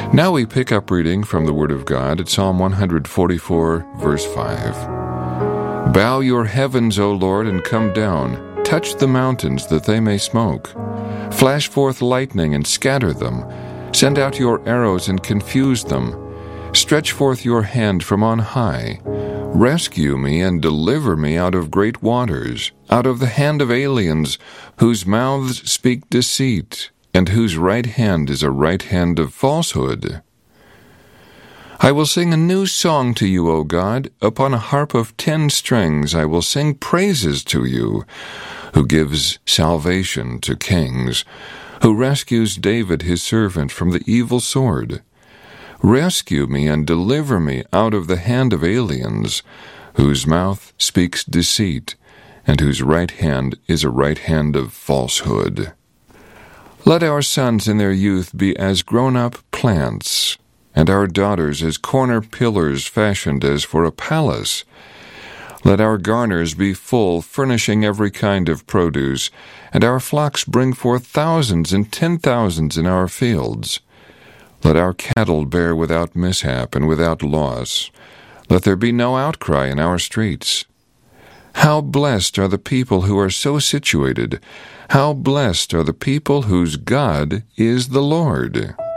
Now we pick up reading from the Word of God at Psalm 144, verse 5. Bow your heavens, O Lord, and come down. Touch the mountains that they may smoke. Flash forth lightning and scatter them. Send out your arrows and confuse them. Stretch forth your hand from on high. Rescue me and deliver me out of great waters, out of the hand of aliens, whose mouths speak deceit, and whose right hand is a right hand of falsehood. I will sing a new song to you, O God. Upon a harp of 10 strings I will sing praises to you, who gives salvation to kings, who rescues David his servant from the evil sword. Rescue me and deliver me out of the hand of aliens, whose mouth speaks deceit, and whose right hand is a right hand of falsehood. Let our sons in their youth be as grown-up plants, and our daughters as corner pillars fashioned as for a palace. Let our garners be full, furnishing every kind of produce, and our flocks bring forth thousands and 10,000s in our fields. Let our cattle bear without mishap and without loss. Let there be no outcry in our streets. How blessed are the people who are so situated! How blessed are the people whose God is the Lord!